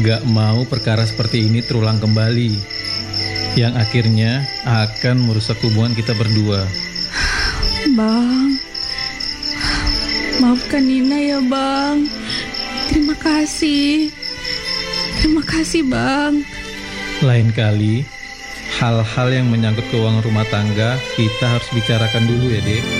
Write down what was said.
Gak mau perkara seperti ini terulang kembali, yang akhirnya akan merusak hubungan kita berdua. Bang, maafkan Nina ya Bang. Terima kasih. Terima kasih Bang. Lain kali, hal-hal yang menyangkut keuangan rumah tangga kita harus bicarakan dulu ya, Dek.